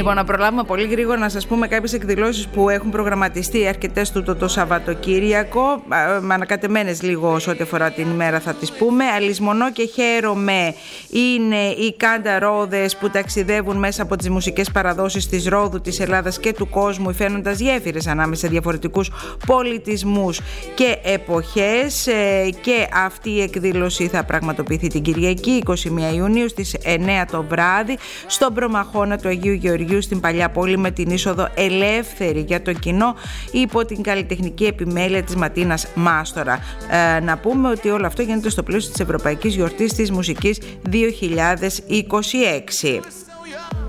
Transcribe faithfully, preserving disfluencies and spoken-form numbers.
Λοιπόν, να προλάβουμε πολύ γρήγορα να σας πούμε κάποιες εκδηλώσεις που έχουν προγραμματιστεί αρκετές τούτο το Σαββατοκύριακο. Ανακατεμένες λίγο σε ό,τι αφορά την ημέρα θα τις πούμε. Αλυσμονώ και χαίρομαι είναι οι Κάντα Ρόδες που ταξιδεύουν μέσα από τις μουσικές παραδόσεις της Ρόδου, της Ελλάδας και του κόσμου, υφαίνοντας γέφυρες ανάμεσα σε διαφορετικούς πολιτισμούς και εποχές. Και αυτή η εκδήλωση θα πραγματοποιηθεί την Κυριακή είκοσι μία Ιουνίου στις εννέα το βράδυ στον προμαχώνα του Αγίου Γεωργίου στην Παλιά Πόλη, με την είσοδο ελεύθερη για το κοινό υπό την καλλιτεχνική επιμέλεια της Ματίνας Μάστορα. Ε, να πούμε ότι όλο αυτό γίνεται στο πλαίσιο της Ευρωπαϊκής Γιορτής της Μουσικής δύο χιλιάδες είκοσι έξι.